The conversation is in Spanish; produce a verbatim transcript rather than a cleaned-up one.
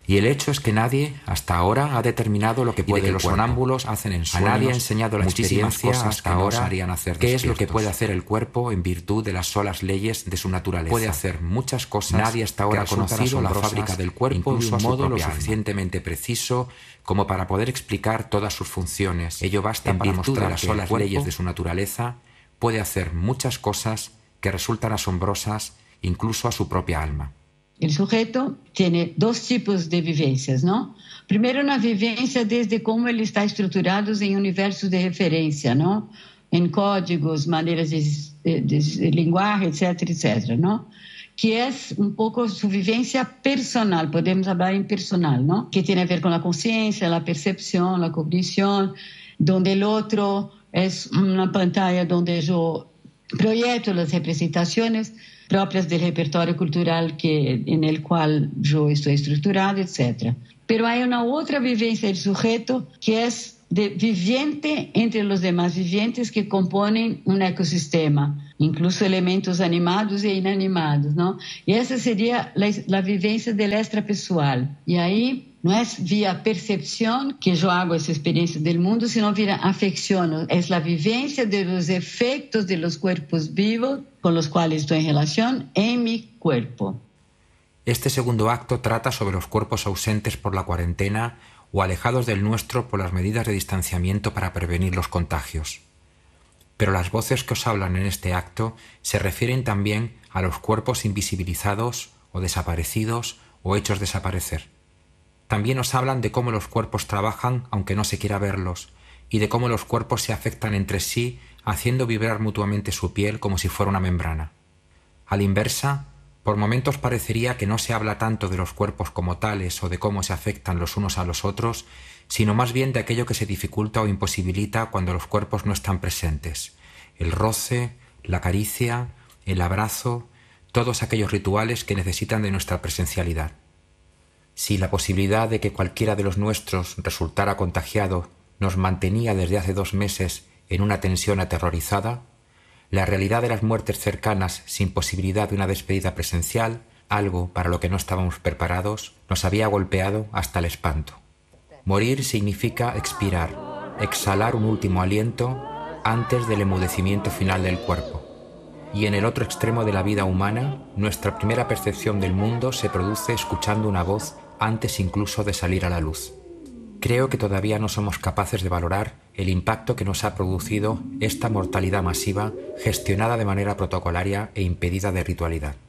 Y el hecho es que nadie, hasta ahora, ha determinado lo que puede que los sonámbulos hacen en sueños. A nadie ha enseñado la experiencia hasta ahora harían hacer qué es lo que puede hacer el cuerpo en virtud de las solas leyes de su naturaleza. Puede hacer muchas cosas. Nadie hasta ahora ha conocido la fábrica del cuerpo de un modo lo suficientemente preciso como para poder explicar todas sus funciones. Ello basta para mostrar las solas leyes de su naturaleza. Puede hacer muchas cosas que resultan asombrosas incluso a su propia alma. El sujeto tiene dos tipos de vivencias, ¿no? Primero, una vivencia desde cómo él está estructurado en universos de referencia, ¿no? En códigos, maneras de, de, de lenguaje, etcétera, etcétera, ¿no? Que es un poco su vivencia personal, podemos hablar en personal, ¿no? Que tiene que ver con la conciencia, la percepción, la cognición, donde el otro es una pantalla donde yo proyecto las representaciones propias del repertorio cultural que, en el cual yo estoy estructurado, etcétera. Pero hay una otra vivencia del sujeto que es de viviente entre los demás vivientes que componen un ecosistema, incluso elementos animados e inanimados, ¿no? Y esa sería la, la vivencia del extrapessoal. Y ahí no es vía percepción que yo hago esa experiencia del mundo, sino vía afección. Es la vivencia de los efectos de los cuerpos vivos con los cuales estoy en relación en mi cuerpo. Este segundo acto trata sobre los cuerpos ausentes por la cuarentena o alejados del nuestro por las medidas de distanciamiento para prevenir los contagios. Pero las voces que os hablan en este acto se refieren también a los cuerpos invisibilizados o desaparecidos o hechos desaparecer. También os hablan de cómo los cuerpos trabajan aunque no se quiera verlos y de cómo los cuerpos se afectan entre sí haciendo vibrar mutuamente su piel como si fuera una membrana. A la inversa, por momentos parecería que no se habla tanto de los cuerpos como tales o de cómo se afectan los unos a los otros, sino más bien de aquello que se dificulta o imposibilita cuando los cuerpos no están presentes. El roce, la caricia, el abrazo, todos aquellos rituales que necesitan de nuestra presencialidad. Si la posibilidad de que cualquiera de los nuestros resultara contagiado nos mantenía desde hace dos meses en una tensión aterrorizada, la realidad de las muertes cercanas sin posibilidad de una despedida presencial, algo para lo que no estábamos preparados, nos había golpeado hasta el espanto. Morir significa expirar, exhalar un último aliento antes del enmudecimiento final del cuerpo. Y en el otro extremo de la vida humana, nuestra primera percepción del mundo se produce escuchando una voz antes incluso de salir a la luz. Creo que todavía no somos capaces de valorar el impacto que nos ha producido esta mortalidad masiva gestionada de manera protocolaria e impedida de ritualidad.